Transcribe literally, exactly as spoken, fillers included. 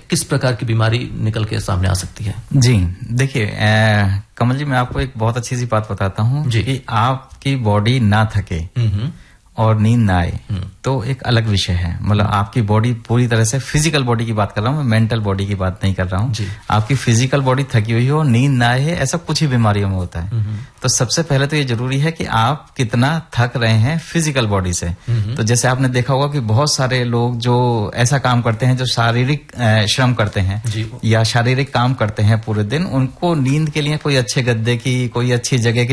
किस प्रकार की बीमारी निकल के सामने आ सकती है? जी देखिए कमल जी, मैं आपको एक बहुत अच्छी सी बात बताता हूँ कि आपकी बॉडी ना थके और नींद ना आए तो एक अलग विषय है। मतलब आपकी बॉडी पूरी तरह से, फिजिकल बॉडी की बात कर रहा हूँ मैं, मेंटल बॉडी की बात नहीं कर रहा हूँ। आपकी फिजिकल बॉडी थकी हुई हो, नींद ना आए, ऐसा कुछ ही बीमारियों में होता है। तो सबसे पहले तो ये जरूरी है कि आप कितना थक रहे हैं फिजिकल बॉडी से। तो जैसे आपने देखा होगा कि बहुत सारे लोग जो ऐसा काम करते हैं, जो शारीरिक श्रम करते हैं या शारीरिक काम करते हैं पूरे दिन, उनको नींद के लिए कोई अच्छे गद्दे की, कोई अच्छी जगह की